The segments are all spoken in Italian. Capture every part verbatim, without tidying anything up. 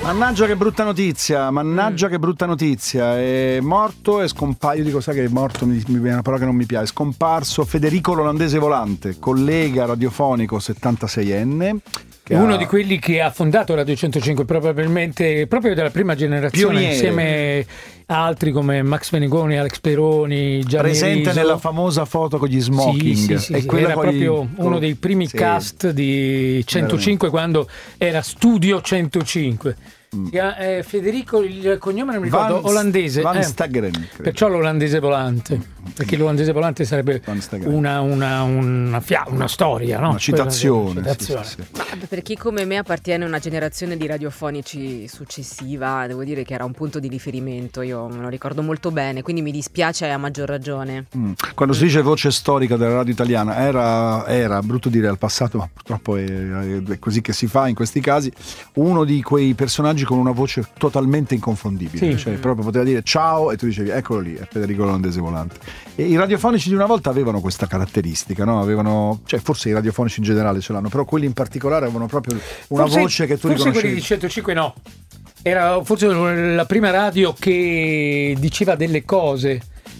Mannaggia che brutta notizia, mannaggia mm. che brutta notizia. È morto e scomparso. Io dico, sai che è morto, mi, mi viene una parola che non mi piace. È scomparso Federico l'Olandese Volante, collega radiofonico settantaseienne. Uno ha... di quelli che ha fondato Radio centocinque, probabilmente proprio della prima generazione, Pioniere. Insieme a altri come Max Venegoni, Alex Peroni, Gianni presente Riso. Nella famosa foto con gli smoking. Sì, sì, sì, e sì. quella Era con proprio gli... uno dei primi sì. cast di centocinque, veramente. Quando era Studio centocinque. Mm. Eh, Federico, il cognome non mi ricordo, Van, olandese. Van eh. Stageren, Perciò l'olandese volante, perché l'olandese volante sarebbe una, una, una, fia, una storia, no? Una citazione. Una citazione. Sì, sì, sì. Ma per chi come me appartiene a una generazione di radiofonici successiva, devo dire che era un punto di riferimento, io me lo ricordo molto bene, quindi mi dispiace a maggior ragione. Mm. Quando si dice voce storica della radio italiana, era, era brutto dire al passato, ma purtroppo è, è così che si fa in questi casi, uno di quei personaggi con una voce totalmente inconfondibile, sì. Cioè proprio poteva dire ciao e tu dicevi eccolo lì, è Federico l'Olandese Volante. E i radiofonici di una volta avevano questa caratteristica, no? Avevano, cioè forse i radiofonici in generale ce l'hanno, però quelli in particolare avevano proprio una forse, voce che tu forse riconoscevi. Forse quelli di centocinque no, era forse la prima radio che diceva delle cose.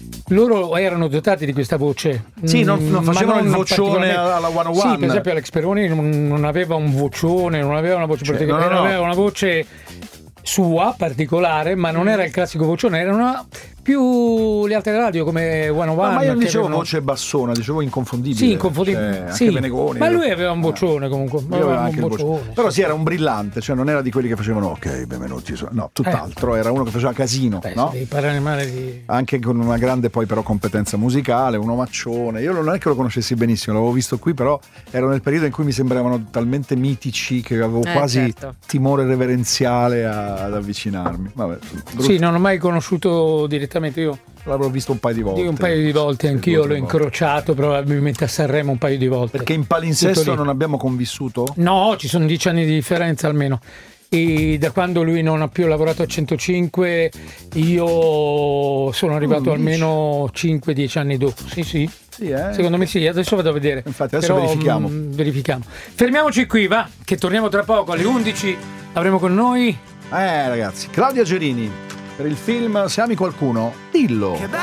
Loro erano dotati di questa voce. Sì, non, non facevano non il vocione alla centouno. Sì, per esempio Alex Peroni non, non aveva un vocione, non aveva una voce cioè, particolare, no, no, no. aveva una voce sua particolare, ma non era il classico vocione, era una più le altre radio come centouno. No, ma io non dicevo avevano... voce bassona, dicevo inconfondibile. Sì, inconfondibile. Cioè, sì. anche Venegoni. Ma lui aveva un vocione comunque. Aveva anche un vocione. vocione. Però sì, era un brillante, cioè non era di quelli che facevano ok, benvenuti. No, tutt'altro, eh. Era uno che faceva casino. Beh, no? Devi parlare male di... Anche con una grande poi però competenza musicale, un omaccione. Io non è che lo conoscessi benissimo, l'avevo visto qui, però ero nel periodo in cui mi sembravano talmente mitici che avevo eh, quasi certo. timore reverenziale a, ad avvicinarmi. Vabbè, sì, non ho mai conosciuto direttamente io. L'avrò visto un paio di volte. Un paio di volte, anch'io l'ho incrociato probabilmente a Sanremo un paio di volte. Perché in palinsesto non abbiamo convissuto? No, ci sono dieci anni di differenza almeno. E da quando lui non ha più lavorato a centocinque io sono arrivato mm, almeno cinque dieci anni dopo. Sì, sì. Sì, eh? Secondo me sì, adesso vado a vedere. Infatti adesso Però, verifichiamo. Mh, verifichiamo. Fermiamoci qui, va, che torniamo tra poco alle undici. Avremo con noi Eh ragazzi, Claudia Gerini per il film Se ami qualcuno, dillo.